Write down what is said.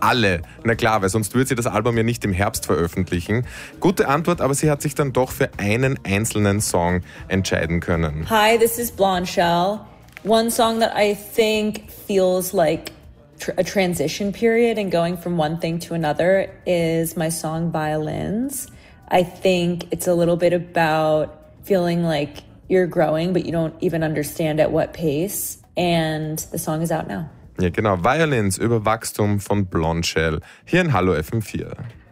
alle. Na klar, weil sonst würde sie das Album ja nicht im Herbst veröffentlichen. Gute Antwort, aber sie hat sich dann doch für einen einzelnen Song entscheiden können. Hi, this is Blonde Shell. One song that I think feels like a transition period and going from one thing to another is my song Violins. I think it's a little bit about feeling like you're growing, but you don't even understand at what pace. And the song is out now. Ja, genau. Violins über Wachstum von Blonde Shell. Hier in Hallo FM4.